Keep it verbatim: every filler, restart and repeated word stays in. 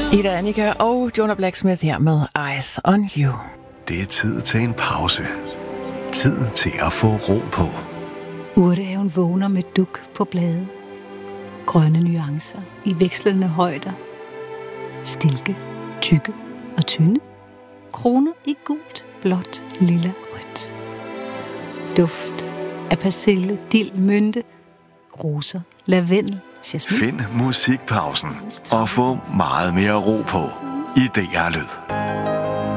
Ida Annika og Jonah Blacksmith her med Eyes on You. Det er tid til en pause. Tid til at få ro på. Urtehaven vågner med duk på blade. Grønne nuancer i vekslende højder. Stilke, tykke og tynde. Kroner i gult, blåt, lilla, rødt. Duft af persille, dild, mynte, roser, lavendel, jasmin. Find musikpausen og få meget mere ro på i D R Lyd.